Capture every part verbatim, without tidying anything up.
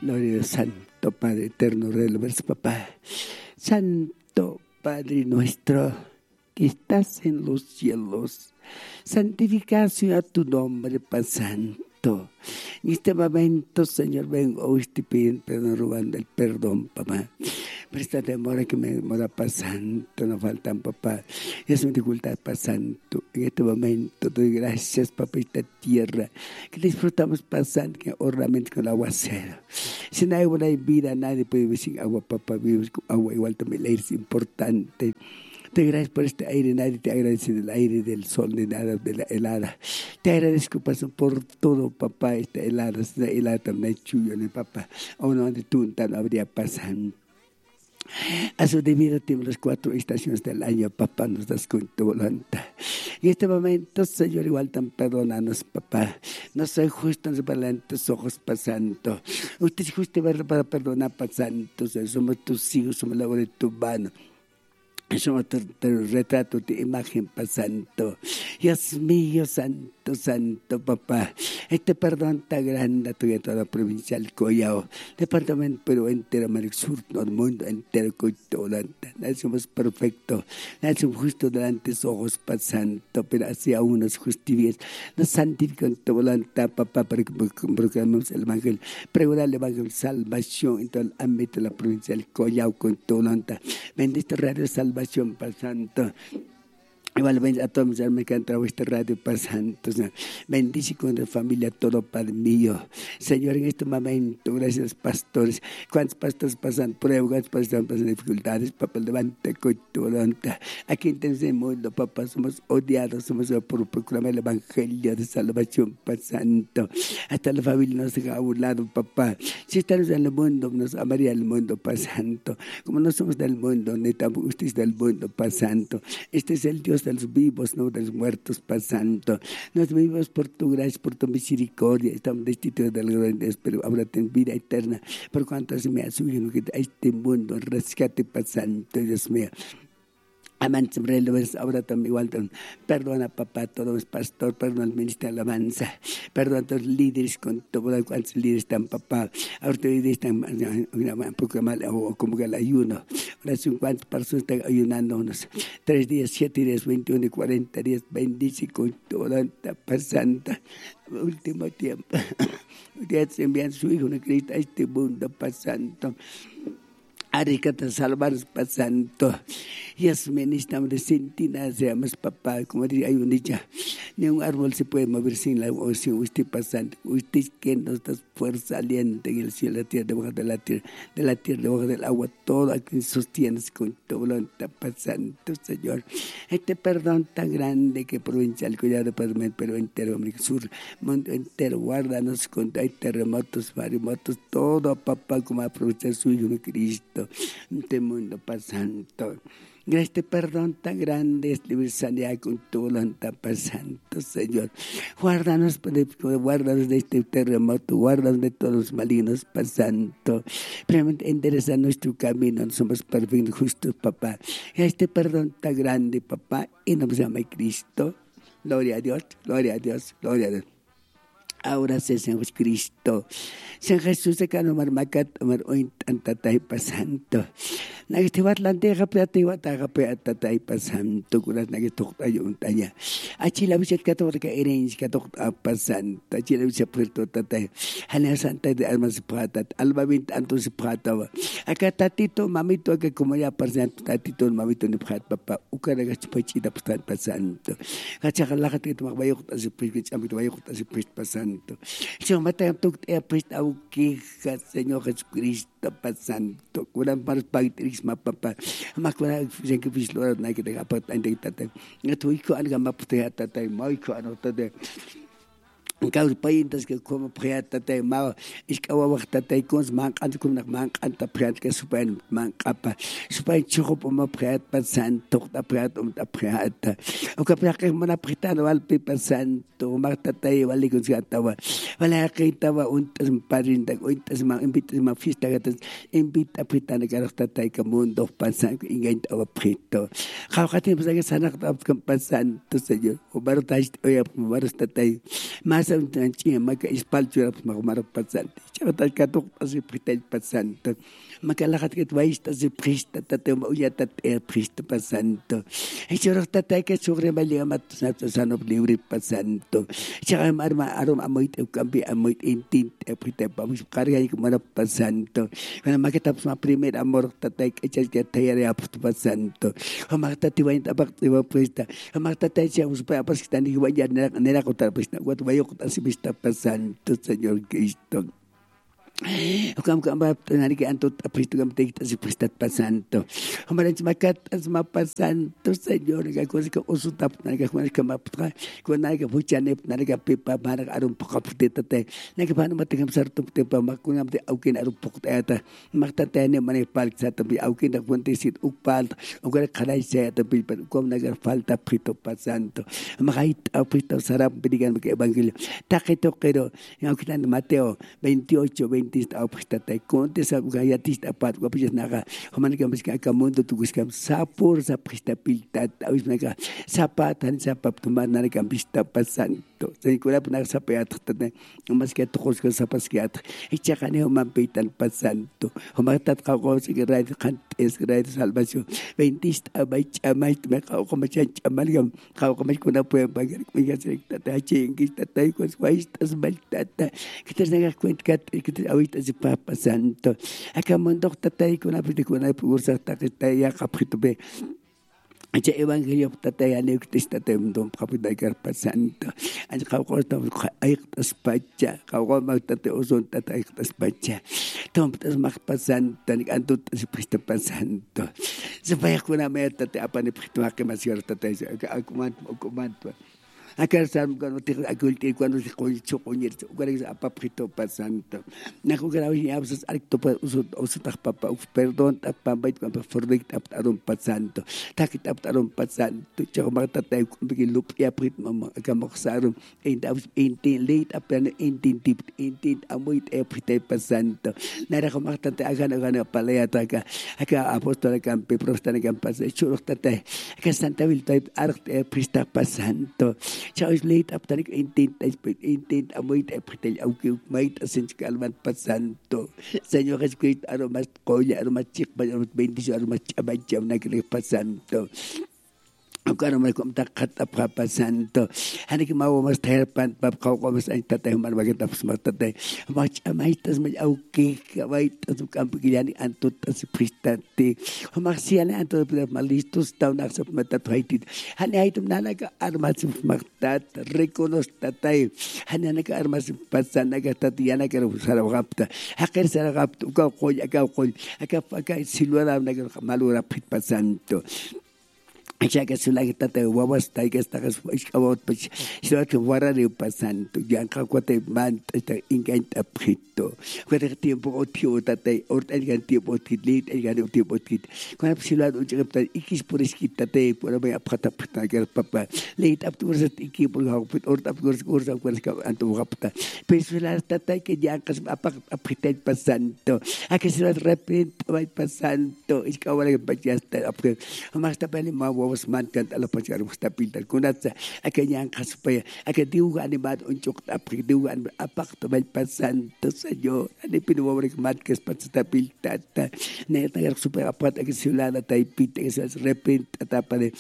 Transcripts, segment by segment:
Gloria a Dios, Santo Padre eterno, Rey del universo, papá. Santo Padre nuestro, que estás en los cielos, santificado sea tu nombre, Padre Santo. En este momento, Señor, vengo a usted pidiendo perdón, rogando el perdón, papá. Por esta demora que me demora, Padre Santo, no faltan, papá. Es mi dificultad, Padre Santo. En este momento doy gracias, papá, esta tierra que disfrutamos, Padre Santo, que ornamente con el aguacero. Sin agua no hay vida, nadie puede vivir sin agua, papá. Vivimos con agua, igual también el aire es importante. Te agradezco por este aire, nadie te agradece del aire, del sol, ni nada, de la helada. Te agradezco, paso por todo, papá, esta helada, esta helada también chuyo, ¿no, papá? A uno donde tú no habría pasado. A su debido tiempo, las cuatro estaciones del año, papá, nos das con tu voluntad. En este momento, Señor, igual tan perdónanos, papá. No soy justo en tus ojos, Padre Santo. Usted es justo para perdonar, Padre Santo. Somos tus hijos, somos la obra de tu mano. Somos tu, tu retrato, tu imagen, Padre Santo. Dios mío, Santo, Santo, papá. Este perdón tan grande a toda la provincia del Collao, departamento Perú entero, América Sur, el mundo entero, con todo. Nadie somos perfectos, nadie somos justos delante de sus ojos, Padre Santo, pero hacia unos justifiques. Nos santifican tu voluntad, papá, para que proclamemos el Evangelio, pregonar el Evangelio de salvación en todo el ámbito de la provincia del Collao, con tu voluntad. Bendito Radio de Salvación, Padre Santo. Igual a todos mis hermanos que han trabajado este radio, Padre Santo. Bendice con la familia todo, Padre mío. Señor, en este momento, gracias, pastores. ¿Cuántos pastores pasan pruebas? ¿Cuántos pastores pasan dificultades? Papá, levanta con tu voluntad. Aquí en este mundo, papá, somos odiados, somos por proclamar el Evangelio de salvación, Padre Santo. Hasta la familia nos deja a un lado, papá. Si estamos en el mundo, nos amaría el mundo, Padre Santo. Como no somos del mundo, ni tampoco usted es del mundo, Padre Santo. Este es el Dios de los vivos, no de los muertos, Padre Santo. Nos vivimos por tu gracia, por tu misericordia. Estamos destituidos de la gloria de Dios, pero ahora ten vida eterna. Por cuanto se me ha subido a este mundo, rescate, Padre Santo, Dios mío. Amantes, ahora también igual, perdona, papá, todos los pastores, perdona al ministro de alabanza, perdona a todos los líderes, con todos los líderes están, papá, ahora los líderes están proclamando o como que el ayuno. Ahora son cuántas personas están ayunando, unos tres días, siete días, veintiuno y cuarenta días, bendice con toda la paz santa. Último tiempo, ustedes envían su Hijo en Cristo a este mundo, Paz Santo. Aricata salvarnos, Padre Santo. Dios mío, necesitamos de sentir seamos, papá. Como dice, hay un dicho, ni un árbol se puede mover sin la voz, sin usted, Padre Santo. Usted es quien nos da fuerza, aliento en el cielo, la tierra, debajo de la tierra, de la tierra, debajo del agua, todo a quien sostienes con tu voluntad, Padre Santo, Señor. Este perdón tan grande que provincial, cuidado de Padre, pero entero, América Sur, mundo entero, guárdanos contra hay terremotos, maremotos, todo, papá, como aprovechar su Hijo de Cristo. Este mundo, Padre Santo. Gracias, este perdón tan grande es libre sanidad con tu voluntad, Padre Santo, Señor. Guárdanos, guárdanos de este terremoto, guárdanos de todos los malignos, Padre Santo. Realmente endereza nuestro camino, no somos perfectos, justos, papá. Este perdón tan grande, papá, y nos llama Cristo. Gloria a Dios, gloria a Dios, gloria a Dios. Ahora se San Cristo. San Jesús de Cano Marmacat, Omar Oint, Antatay Pasanto. Nagitibat Lanteja, Platiwa, Tagape, Tatay Pasanto, Curas Nagitok Ayuntaya. Achila Vichet Católica, Erenj Catok Pasanto, Achila Vichet Puerto Tatay, Hana Santa de Almas Pratat, Alba Vint Antos Pratava. Acá Tatito, Mamito, que como ya Pasanto, Tatito, Mamito, ni Prat, Papa, Ucaragas Pachita Pasanto. Cachacalaja, Magbayok, as a priest, Ambayok, as a priest Pasanto. Señor, matayam tuk te apesta auquija, Señor Jesucristo, Padre Santo, curan para los pagtris, ma papá, más curan que fislora, na que te apata, ente tata, na tu hijo alga ma putea tata, ma hijo anotate. Kau paintas que como priata te mau iskawa wakta te kons mang antu kum nak mang anta priat ke supain mang apa supain chuko poma priat pasan tok ta priat um ta priat o ka priat ke mana pritan wal pe pasan to marta te wali kun gatawa wala ke tawa untas parin tak untas mang invitas ma fiesta gatas invita pritan ke rasta te ka mundo pasan ingent awa prito kau kati pasan sanak ta pasan to señor o barta oya barsta te mas Masa untanchi maka ispalcho magmar pasante. Chata katok asi pritel pasante. Maka lakat ket waista si prista tate uyata er prista pasanto. Ichorok tatay ka sobre maliamat sa sanop libre pasanto. Chaka marma arom amoit ukambi amoit intin e prita pamus karya ik mana pasanto. Kana makitapos ma primer amor tatay ka chas ka tayari apto pasanto. Hamakta tiwain tabak tiwa prista. Hamakta tay siya uspa apas kita ni wajad nera kota prista. Wat wayok ta si prista pasanto Señor Cristo. Ukam kamba nari ke antot apristo kam te si pristat pasanto. Hamaran makat as mapasanto Señor ka cosa ka usutap nari ka kuan ka maptra kuan nari ka buchane nari ka pepa barak arum pakapte tate nari ka panu matikam sarto te pa makungam te aukin arum pokta ata makta tane mane palk sa tabi aukin da kuante sit upal ukara khalai sa tabi kom nagar falta prito pasanto makait aprito sarap bidigan ke evangelio takito kero aukin Mateo veintiocho veintista apostata conte sa gayatista pat guapis naga homan ka mas ka mundo tugus kam sapor sa prista piltat awis naga sapatan sapap tuman na ka pista pasanto sai kula puna sa peat tata mas ka tukos ka sa paskiat icha kane homan pitan pasanto homatat ka ko sigray kan es gray salvación veintista abay chamay me ka ko machan chamal gam ka ko mas kuna po bagar mi ga sekta ta chingista tai ko swaistas baltata kita naga kwent kat kita awit as Papa Santo. Aka mondok tatay ko na pwede ko na pugursa tatay ya kaprito be. Aja evangelio tatay ane uktis tatay mundong kapitay Papa Santo. Aja kau kau tahu ayat tas baca. Kau kau mau tatay oson tatay tas baca. Tom tas mak pasan dan antut tas Papa Santo. Supaya ko na may tatay apa ni prito akimasir tatay aku mat aku mat. Akar sam kan utik agulti cuando se coicho coñer cuando se apa prito pasanto na ko graw ni absas alto pa usut usut papa perdón tapa bait kan fordict ap aron pasanto takit ap aron pasanto chako mata tay ko bigin lup ya prit mama kamok sarum and abs intin late ap na intin tip intin amoit e prite pasanto na ra ko mata tay agana agana palaya taka aka apostol kan pe prostana kan pas churok tatay aka santa vil type art e prista pasanto Charles late up tanik intent intent amoy te pritel au que mait asens calman pasanto Señor Jesucristo aromas colla aromas chic aromas bendición aromas chabacha una que pasanto Agora mas como tak kata Papa Santo hani ki mau mas terpan pap kau kau mas ai tatay mar bagat tapos mas tatay mas amai tas mas au ke kawai tas kamp kiliani antut tas pristante maksian antut malistus tau nak sap mata thaitit hani ai tum nana ka armas maktat reconos tatay hani nana ka armas pasan naga tatiana ka saragapta hakir saragapta ka koi ka koi ka ka silwara naga malura pit pasanto Acha que sulagi tate wawas tai que esta about pues so que warare pasanto yang ka kwate man esta ingent aprito kwate tiempo otio tate orta el tiempo tidlit el gan tiempo tit kwate silad un chepta ikis por esquita tate por me apata pata que papa late up to set iki por ha orta por orta kwate ka anto rapta pesular tate que ya kas apak aprito pasanto a que silad repente vai pasanto es que ahora que pachasta apre mas tapele ma was man kan ala pacar mustapil tal kunatsa akanyang kasupaya akadiuga animat uncok apri diuga apak tabal pasanto Señor ani pinuwawrik mat kes patstapil tata na tagar supaya apat akisulana taipit es repent atapale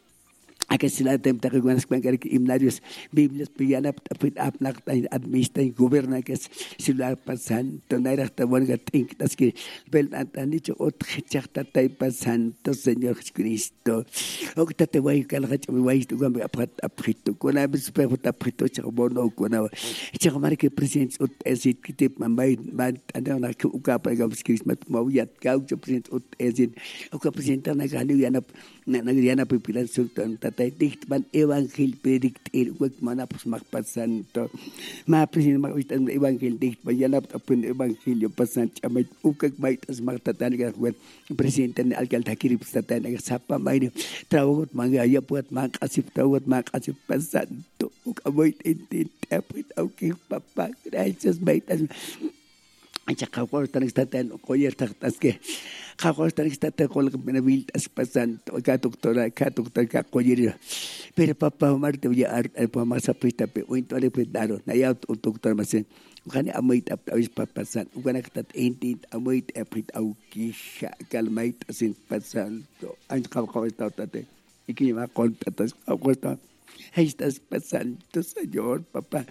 Aka sila tem ta kiguanas kwengar ki imnarios Biblias piyana tapit apnak ta administra goberna kes sila pasan to naira ta bonga think tas ki bel antani cho ot khachak ta tai pasan to Señor Cristo ok ta te wai kala khach wai tu gambe aprat aprito kona bis pe ta aprito cha bono kona cha mar ke president ot esit kitip mamai man ana na ku ka pa gam skrismat mawiyat ka cho president ot esit ok president na gani yana na yana pipilan sultan tay dicht man evangel predict el wek manapos magpasanto ma presin magwitan evangel dicht man yanap apun evangelio pasan chamay ukag bait as magtatan ga wet presidente ni algal takirip statan ga sapa may trawot mangaya puat makasip trawot makasip pasanto ukaboy tintin tapit okay papa gracias bait as Acha kau tanang statan koyer tak tas ke Kako están que está te col que me viltas pasando, acá doctora, acá doctora, acá collera. Pero papá Omar te voy a dar el poema más aprista, pero hoy tú le puedes dar, no hay otro doctor más. Ukani amoit ap awis papasan, ukana katat entit amoit aprit aukisha kalmait asin pasan, an kau kau estado tate, y que lleva contatas, kau estado, ahí estás pasando, señor, papá.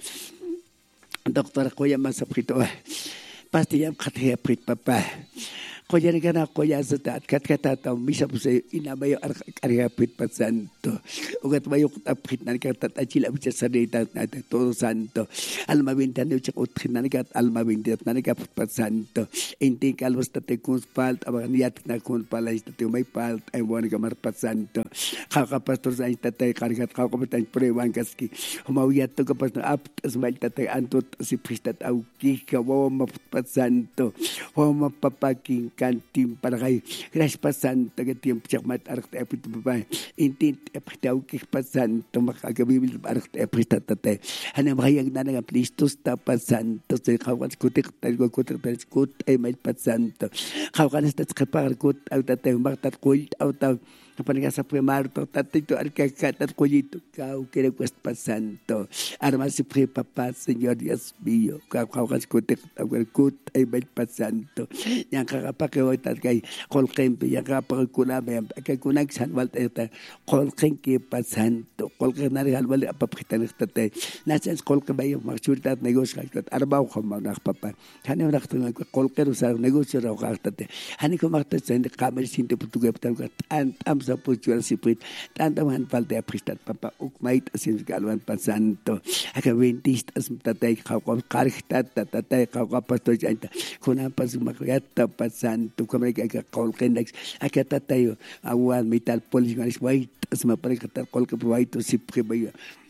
Doctora Koya más aprito, pastilla kathe aprit papá. Koya ni kana koya sata kat kata tau misa puse ina mayo arga aprit pasanto. Ugat mayo aprit nan kata achila bicha sarita nata todo santo. Alma ventana ucha utkhina kat alma ventana nan kat pasanto. Inti kalvas tate kuns palt abaniat na kun pala istate may palt ay buwan kamar pasanto. Kaka pastor sa istate karikat kaka patan prewan kaski. Humawiyat to ka pastor ap asmal tate antot si pristat au kika wawa pasanto. Wawa papaking kantim para kay gracias pasante que tiempo chakmat arkte apit papay intit apitaw kik pasante makagabibil arkte apitate hanam hayag na nga plistos ta pasante se kawas kutik talgo kutik pelskut ay may pasante kawan sta skapar kut autate martat kult auta kapag sa primarto tatito arkakat kullito kau kere quest pasante armas si pre papa señor Dios mío kawas kutik tawel kut ay may pasante yang kakapa que hoy tal que colquen ya capa kuna me que kuna san valta colquen que pasando colquen nada al vale papita estate naces colquen bayo marchurta negocio que arbau como na papa hani una colquen usar negocio ra gastate hani como está en cámara sin te portugués tal que tan am sa puchura si prit tanta man falta prestar papa ukmait sin galvan pasando acá ventistas tatai khau karkhta tatai khau pastor janta kuna pas makata pasando como que que colquen acá tatai agua metal polis white as ma para que tal colquen white si prebayo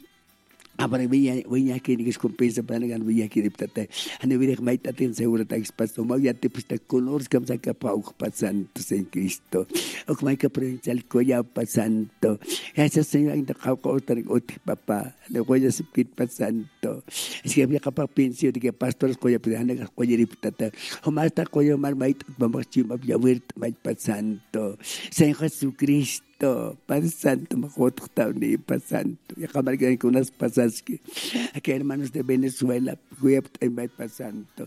Apare villa villa que ni que compensa para gan villa que diptate ane virek mai tatin seguro ta espacio mau ya te pista colores que vamos a pau pasando en Cristo o como hay que provincial coya pasando esa señora que ta ko ta oti papá le voy a subir pasando es que había capaz pensio de que pastores coya pedane coya diptate o más ta coya mar mai vamos chima ya ver mai pasando Señor Jesucristo Padre Santo, mejor ni pasando. Ya jamás que con unas pasas que aquí hermanos de Venezuela, voy a pasando.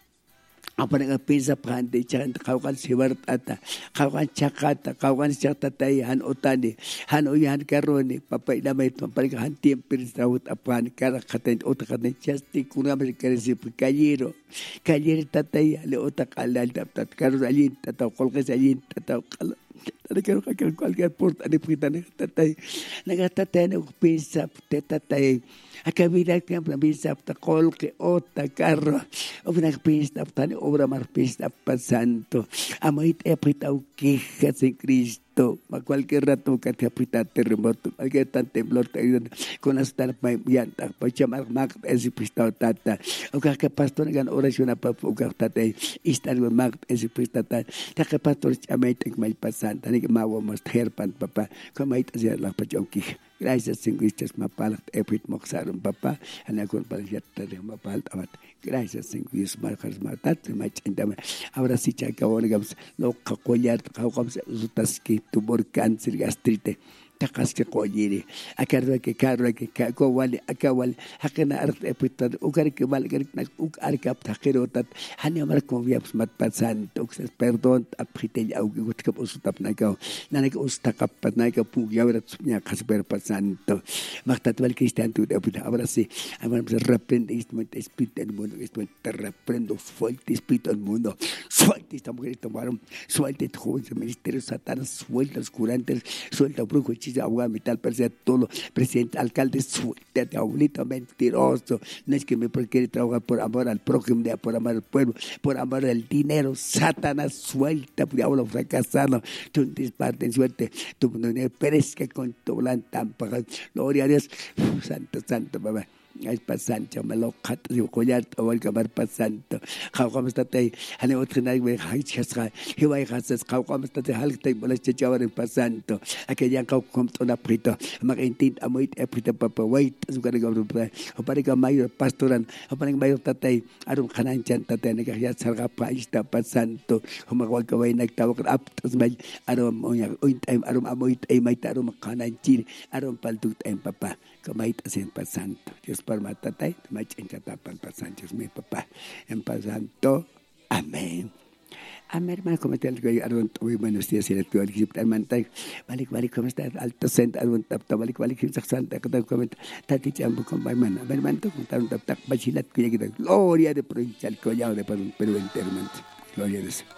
Apa nga pisa prande chan kawan siwart ata kawan chakata kawan chakatay han otani han oyan karone papa ina may pampalik han tiempo strawt apan kara katan otakaten chasti kuna mas karesi kayero kayero tatay le otakala tat karo alin tataw kolkes alin tataw kala Nagkaroon ka kang kualgar port ani pita na tatay nagatatay na pisa tatay akabila ka pisa ta kolke ota carro o pinagpisa tani obra mar pisa pasanto amoit epitaw kika sin Cristo a cualquier rato que te apita terremoto cualquier tan temblor con hasta llanta pa chamar mag esi pista tata o que pastor gan oración pa o que tata istar mag esi pista tata ta pastor chamait mal pasan tani que mawo mas herpan papa kamait azia la pa jonki gracias singuistas mapal epit moxaron papa ana con para ya te mapal amat gracias singuis marcas matat mach endama ahora sí chaca orgams lo kakoyar kawkams utaski tumor cáncer gastrite takas ke koyiri akardo ke kardo ke ko wali akawal hakena art epitar ukar ke wal garik nak uk arkap takirotat hani amar ko viaps mat pasan uk perdon apritel au gut ke usutap na ka nanek ustakap pat na ka pu yawrat nya kasber pasan to maktat wal cristian tu de ahora sí amar reprende este espíritu del mundo esto te reprendo fuerte espíritu del mundo suelta esta mujer tomaron suelta el joven ministerio satanás suelta los curantes suelta brujo agua metal per todo presidente alcalde suelta abuelito mentiroso no es que me quiere trabajar por amor al prójimo por amor al pueblo por amor al dinero Satanás suelta diablo fracasado tú disparten suerte tú no perezca con tu blanca gloria a Dios santo santo papá Ay, pasanto, me lo cato, si collar, o el camar pasanto. How comes that day? And I would tonight with high chest. Here I has this how comes that the halk table is chavar en pasanto. A que ya come to una prito. Marintin, a wait, a prito papa, wait, as we're going to go to play. Oparica mayor pastoran, opening mayor tate, I don't canan chantate, and I get sarga paista pasanto, whom I walk away like talk up as my arom oint, arom amoit, a my tarum canan chill, arom paltut and papa. Kamait as en pasanto. Dios para matatay, mach en catapan pasanto, Dios mi papá. En pasanto, amén. Amén, hermano, ¿cómo está el güey? Muy buenos días, y el tuyo, el Egipto, hermano, balik, balik, ¿cómo está? Alto centro, hermano, tapta, balik, balik, Egipto, santa, que te comenta, tati, chambo, con hermano, hermano, con tapta, bachilat, que ya queda, gloria de provincia, el collado de Perú entero, hermano, gloria de Dios.